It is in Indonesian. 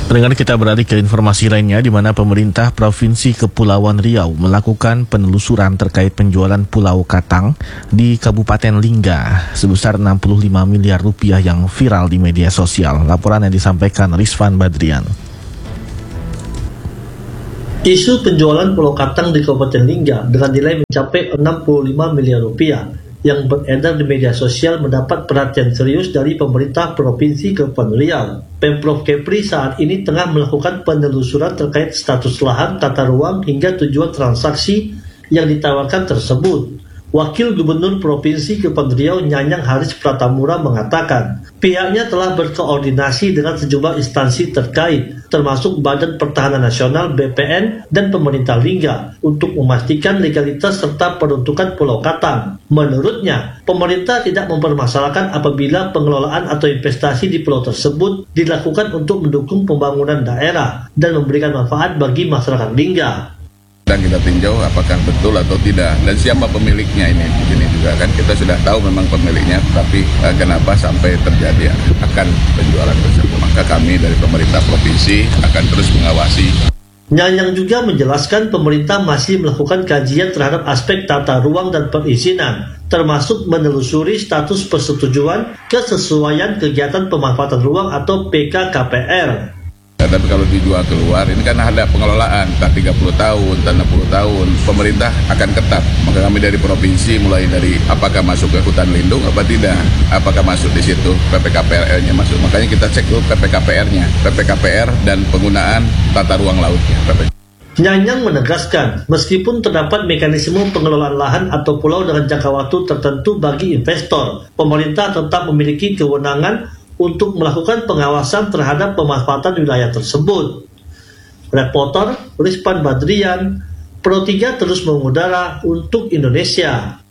Pendengar, kita beralih ke informasi lainnya di mana pemerintah Provinsi Kepulauan Riau melakukan penelusuran terkait penjualan Pulau Katang di Kabupaten Lingga sebesar 65 miliar rupiah yang viral di media sosial. Laporan yang disampaikan Rizwan Badrian. Isu penjualan Pulau Katang di Kabupaten Lingga dengan nilai mencapai 65 miliar rupiah yang beredar di media sosial mendapat perhatian serius dari pemerintah Provinsi Kepulauan Riau. Pemprov Kepri saat ini tengah melakukan penelusuran terkait status lahan, tata ruang, hingga tujuan transaksi yang ditawarkan tersebut. Wakil Gubernur Provinsi Kepulauan Riau Nyanyang Haris Pratamura mengatakan, pihaknya telah berkoordinasi dengan sejumlah instansi terkait, termasuk Badan Pertahanan Nasional (BPN) dan pemerintah Lingga, untuk memastikan legalitas serta peruntukan Pulau Katang. Menurutnya, pemerintah tidak mempermasalahkan apabila pengelolaan atau investasi di pulau tersebut dilakukan untuk mendukung pembangunan daerah dan memberikan manfaat bagi masyarakat Lingga. Dan kita tinjau apakah betul atau tidak dan siapa pemiliknya ini juga kan kita sudah tahu memang pemiliknya, tapi kenapa sampai terjadi akan penjualan tersebut. Maka kami dari pemerintah provinsi akan terus mengawasi. Nyanyang juga menjelaskan pemerintah masih melakukan kajian terhadap aspek tata ruang dan perizinan, termasuk menelusuri status persetujuan kesesuaian kegiatan pemanfaatan ruang atau PKKPR. Tapi kalau dijual keluar, ini kan ada pengelolaan, entah 30 tahun, entah 60 tahun, pemerintah akan ketat. Maka kami dari provinsi mulai dari apakah masuk ke hutan lindung apa tidak, apakah masuk di situ PPKPR-nya masuk. Makanya kita cek dulu PPKPR-nya, PPKPR dan penggunaan tata ruang lautnya. Nyanyang menegaskan, meskipun terdapat mekanisme pengelolaan lahan atau pulau dengan jangka waktu tertentu bagi investor, pemerintah tetap memiliki kewenangan untuk melakukan pengawasan terhadap pemanfaatan wilayah tersebut. Reporter Rizwan Badrian, Pro 3 terus mengudara untuk Indonesia.